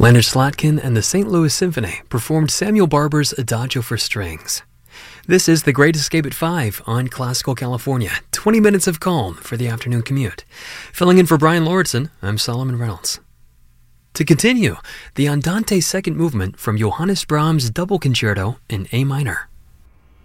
Leonard Slatkin and the St. Louis Symphony performed Samuel Barber's Adagio for Strings. This is The Great Escape at 5 on Classical California. 20 minutes of calm for the afternoon commute. Filling in for Brian Lauritsen, I'm Solomon Reynolds. To continue, the Andante second movement from Johannes Brahms' Double Concerto in A minor.